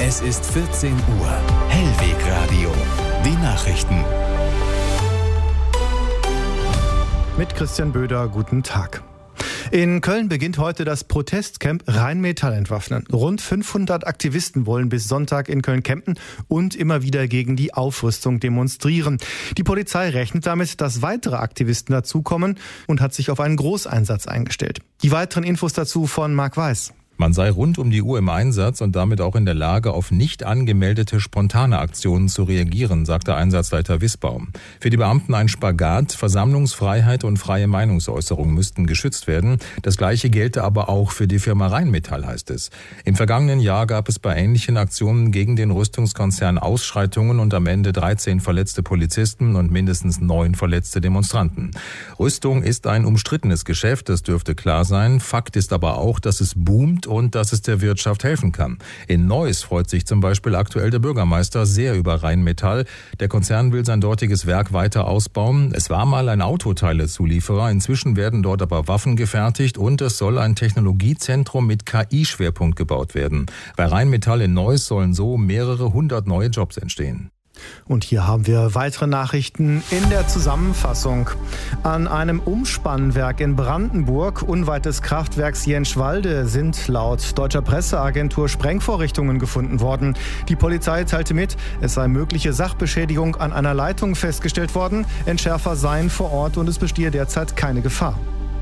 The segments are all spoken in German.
Es ist 14 Uhr. Hellweg Radio. Die Nachrichten. Mit Christian Böder, guten Tag. In Köln beginnt heute das Protestcamp Rheinmetall entwaffnen. Rund 500 Aktivisten wollen bis Sonntag in Köln campen und immer wieder gegen die Aufrüstung demonstrieren. Die Polizei rechnet damit, dass weitere Aktivisten dazukommen und hat sich auf einen Großeinsatz eingestellt. Die weiteren Infos dazu von Marc Weiß. Man sei rund um die Uhr im Einsatz und damit auch in der Lage, auf nicht angemeldete spontane Aktionen zu reagieren, sagte Einsatzleiter Wissbaum. Für die Beamten ein Spagat, Versammlungsfreiheit und freie Meinungsäußerung müssten geschützt werden. Das Gleiche gelte aber auch für die Firma Rheinmetall, heißt es. Im vergangenen Jahr gab es bei ähnlichen Aktionen gegen den Rüstungskonzern Ausschreitungen und am Ende 13 verletzte Polizisten und mindestens 9 verletzte Demonstranten. Rüstung ist ein umstrittenes Geschäft, das dürfte klar sein. Fakt ist aber auch, dass es boomt und dass es der Wirtschaft helfen kann. In Neuss freut sich zum Beispiel aktuell der Bürgermeister sehr über Rheinmetall. Der Konzern will sein dortiges Werk weiter ausbauen. Es war mal ein Autoteilezulieferer, inzwischen werden dort aber Waffen gefertigt und es soll ein Technologiezentrum mit KI-Schwerpunkt gebaut werden. Bei Rheinmetall in Neuss sollen so mehrere 100 neue Jobs entstehen. Und hier haben wir weitere Nachrichten in der Zusammenfassung. An einem Umspannwerk in Brandenburg, unweit des Kraftwerks Jenschwalde, sind laut deutscher Presseagentur Sprengvorrichtungen gefunden worden. Die Polizei teilte mit, es sei mögliche Sachbeschädigung an einer Leitung festgestellt worden. Entschärfer seien vor Ort und es bestehe derzeit keine Gefahr.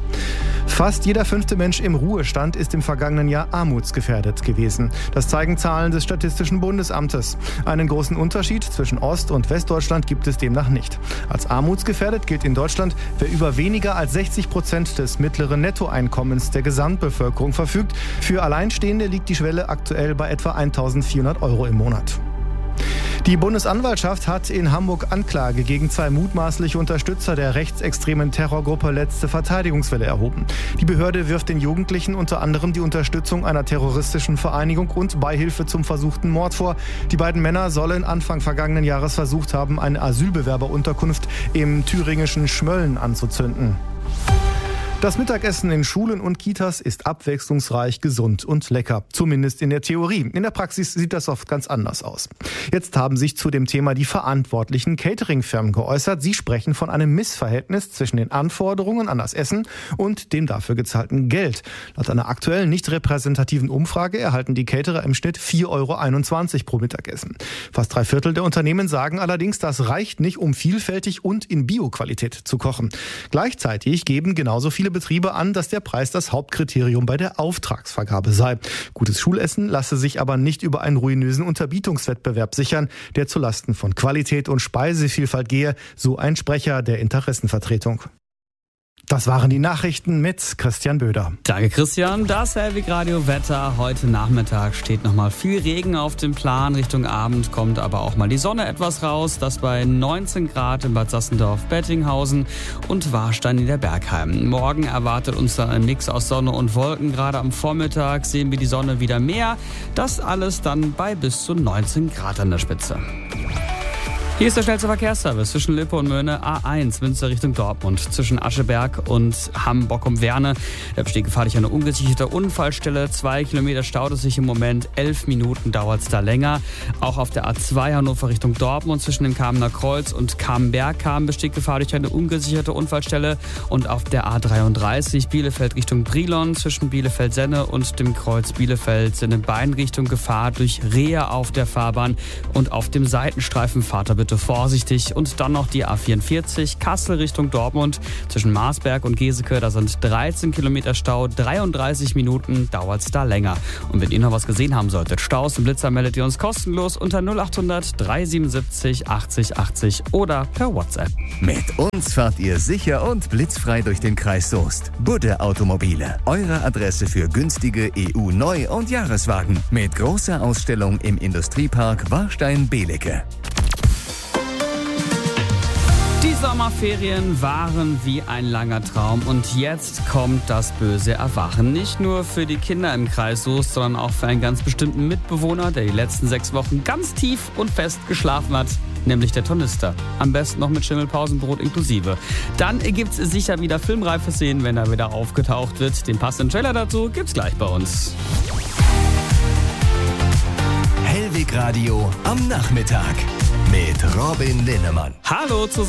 Fast jeder 5. Mensch im Ruhestand ist im vergangenen Jahr armutsgefährdet gewesen. Das zeigen Zahlen des Statistischen Bundesamtes. Einen großen Unterschied zwischen Ost- und Westdeutschland gibt es demnach nicht. Als armutsgefährdet gilt in Deutschland, wer über weniger als 60% des mittleren Nettoeinkommens der Gesamtbevölkerung verfügt. Für Alleinstehende liegt die Schwelle aktuell bei etwa 1.400 € im Monat. Die Bundesanwaltschaft hat in Hamburg Anklage gegen 2 mutmaßliche Unterstützer der rechtsextremen Terrorgruppe Letzte Verteidigungswelle erhoben. Die Behörde wirft den Jugendlichen unter anderem die Unterstützung einer terroristischen Vereinigung und Beihilfe zum versuchten Mord vor. Die beiden Männer sollen Anfang vergangenen Jahres versucht haben, eine Asylbewerberunterkunft im thüringischen Schmölln anzuzünden. Das Mittagessen in Schulen und Kitas ist abwechslungsreich, gesund und lecker. Zumindest in der Theorie. In der Praxis sieht das oft ganz anders aus. Jetzt haben sich zu dem Thema die verantwortlichen Catering-Firmen geäußert. Sie sprechen von einem Missverhältnis zwischen den Anforderungen an das Essen und dem dafür gezahlten Geld. Laut einer aktuellen nicht repräsentativen Umfrage erhalten die Caterer im Schnitt 4,21 € pro Mittagessen. Fast 3/4 der Unternehmen sagen allerdings, das reicht nicht, um vielfältig und in Bioqualität zu kochen. Gleichzeitig geben genauso viele Betriebe an, dass der Preis das Hauptkriterium bei der Auftragsvergabe sei. Gutes Schulessen lasse sich aber nicht über einen ruinösen Unterbietungswettbewerb sichern, der zulasten von Qualität und Speisevielfalt gehe, so ein Sprecher der Interessenvertretung. Das waren die Nachrichten mit Christian Böder. Danke Christian. Das Hellweg Radio Wetter. Heute Nachmittag steht nochmal viel Regen auf dem Plan. Richtung Abend kommt aber auch mal die Sonne etwas raus. Das bei 19 Grad in Bad Sassendorf-Bettinghausen und Warstein in der Bergheim. Morgen erwartet uns dann ein Mix aus Sonne und Wolken. Gerade am Vormittag sehen wir die Sonne wieder mehr. Das alles dann bei bis zu 19 Grad an der Spitze. Hier ist der schnellste Verkehrsservice zwischen Lippe und Möhne, A1 Münster Richtung Dortmund. Zwischen Ascheberg und Hamm-Bockum-Werne. Da besteht gefährlich eine ungesicherte Unfallstelle. 2 Kilometer staut es sich im Moment. 11 Minuten dauert es da länger. Auch auf der A2 Hannover Richtung Dortmund zwischen dem Kamener Kreuz und Kamenberg-Kamen besteht gefährlich eine ungesicherte Unfallstelle. Und auf der A33 Bielefeld Richtung Brilon zwischen Bielefeld-Senne und dem Kreuz Bielefeld sind in beiden Richtungen Gefahr durch Rehe auf der Fahrbahn und auf dem Seitenstreifen fahrt bitte vorsichtig. Und dann noch die A44 Kassel Richtung Dortmund zwischen Marsberg und Geseke. Da sind 13 Kilometer Stau, 33 Minuten dauert es da länger. Und wenn ihr noch was gesehen haben solltet, Staus und Blitzer, meldet ihr uns kostenlos unter 0800 377 80 80 oder per WhatsApp. Mit uns fahrt ihr sicher und blitzfrei durch den Kreis Soest. Budde Automobile, eure Adresse für günstige EU-Neu- und Jahreswagen. Mit großer Ausstellung im Industriepark Warstein-Belecke. Die Sommerferien waren wie ein langer Traum und jetzt kommt das böse Erwachen. Nicht nur für die Kinder im Kreis Soest, sondern auch für einen ganz bestimmten Mitbewohner, der die letzten 6 Wochen ganz tief und fest geschlafen hat, nämlich der Tornister. Am besten noch mit Schimmelpausenbrot inklusive. Dann gibt's sicher wieder filmreife Szenen, wenn er wieder aufgetaucht wird. Den passenden Trailer dazu gibt's gleich bei uns. Hellweg Hitradio am Nachmittag mit Robin Linnemann. Hallo zusammen.